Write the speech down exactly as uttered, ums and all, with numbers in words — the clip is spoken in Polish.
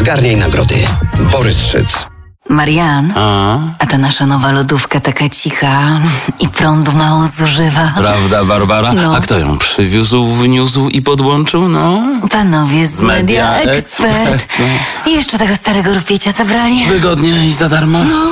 zgarniaj nagrody. Borys Szyc. Marian, A? a ta nasza nowa lodówka taka cicha i prądu mało zużywa. Prawda, Barbara? No. A kto ją przywiózł, wniósł i podłączył? No. Panowie z Media Media Expert. Expert, I jeszcze tego starego rupiecia zabrali. Wygodnie i za darmo.